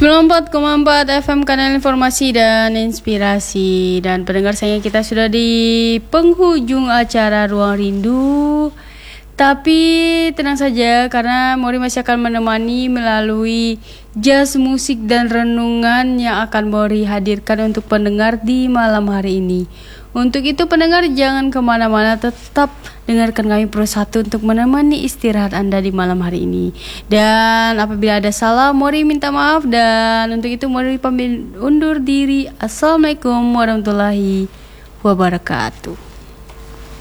94,4 FM kanal informasi dan inspirasi. Dan pendengar sayang, kita sudah di penghujung acara Ruang Rindu. Tapi tenang saja, karena Mori masih akan menemani melalui jazz musik dan renungan yang akan Mori hadirkan untuk pendengar di malam hari ini. Untuk itu pendengar jangan kemana-mana, tetap dengarkan kami Pro 1 untuk menemani istirahat Anda di malam hari ini. Dan apabila ada salah, Mori minta maaf. Dan untuk itu Mori pamit undur diri. Assalamualaikum warahmatullahi wabarakatuh.